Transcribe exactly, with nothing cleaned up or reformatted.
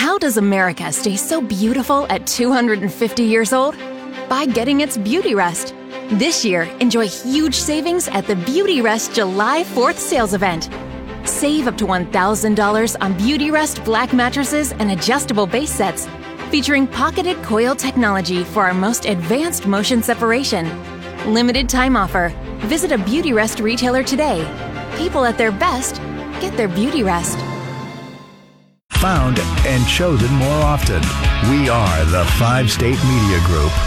How does America stay so beautiful at two hundred fifty years old? By getting its Beauty Rest. This year, enjoy huge savings at the Beauty Rest July fourth sales event. Save up to one thousand dollars on Beauty Rest black mattresses and adjustable base sets, featuring pocketed coil technology for our most advanced motion separation. Limited time offer. Visit a Beauty Rest retailer today. People at their best get their Beauty Rest. Found and chosen more often. We are the Five State Media Group.